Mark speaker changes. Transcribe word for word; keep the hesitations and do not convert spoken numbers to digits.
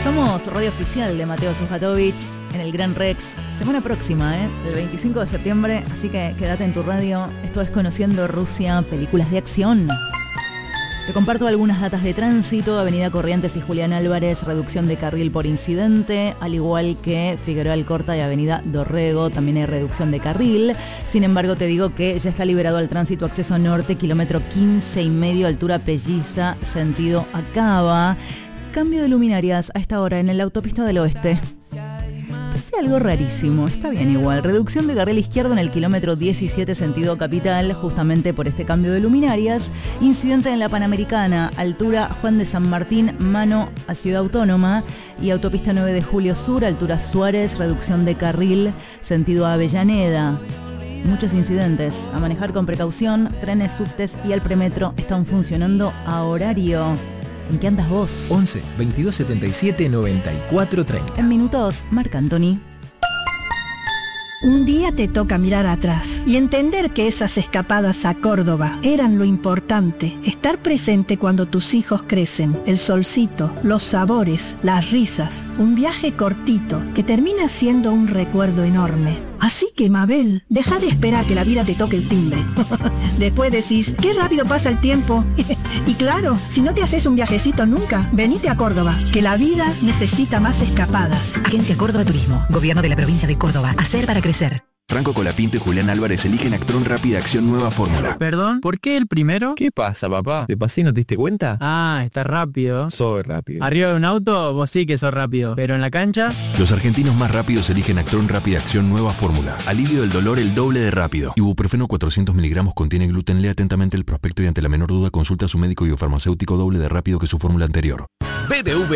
Speaker 1: Somos radio oficial de Mateo Sujatovic en el Gran Rex. Semana próxima, ¿eh? El veinticinco de septiembre, así que quédate en tu radio. Esto es Conociendo Rusia, películas de acción. Te comparto algunas datas de tránsito. Avenida Corrientes y Julián Álvarez, reducción de carril por incidente, al igual que Figueroa Alcorta y Avenida Dorrego, también hay reducción de carril. Sin embargo, te digo que ya está liberado al tránsito acceso norte, kilómetro quince y medio, altura Pelliza, sentido Acaba. Cambio de luminarias a esta hora en la autopista del oeste. Parece algo rarísimo, está bien igual. Reducción de carril izquierdo en el kilómetro diecisiete sentido capital, justamente por este cambio de luminarias. Incidente en la Panamericana, altura Juan de San Martín, mano a Ciudad Autónoma. Y autopista nueve de Julio Sur, altura Suárez, reducción de carril, sentido Avellaneda. Muchos incidentes, a manejar con precaución. Trenes, subtes y el premetro están funcionando a horario. ¿En qué andas vos?
Speaker 2: once, veintidós setenta y siete, noventa y cuatro treinta.
Speaker 1: En minutos, Marc Anthony.
Speaker 3: Un día te toca mirar atrás y entender que esas escapadas a Córdoba eran lo importante. Estar presente cuando tus hijos crecen, el solcito, los sabores, las risas, un viaje cortito que termina siendo un recuerdo enorme. Así que, Mabel, deja de esperar que la vida te toque el timbre. Después decís, qué rápido pasa el tiempo. Y claro, si no te haces un viajecito nunca, venite a Córdoba, que la vida necesita más escapadas.
Speaker 4: Agencia Córdoba Turismo, Gobierno de la Provincia de Córdoba. Hacer para crecer.
Speaker 5: Franco Colapinto y Julián Álvarez eligen Actron Rápida Acción Nueva Fórmula.
Speaker 6: Perdón, ¿por qué el primero?
Speaker 2: ¿Qué pasa, papá? ¿Te pasé y no te diste cuenta?
Speaker 6: Ah, está rápido.
Speaker 2: Soy rápido.
Speaker 6: Arriba de un auto, vos sí que sos rápido. Pero en la cancha...
Speaker 5: Los argentinos más rápidos eligen Actron Rápida Acción Nueva Fórmula. Alivio del dolor el doble de rápido. Ibuprofeno cuatrocientos miligramos contiene gluten. Lea atentamente el prospecto y ante la menor duda consulta a su médico y o farmacéutico doble de rápido que su fórmula anterior.
Speaker 7: B D V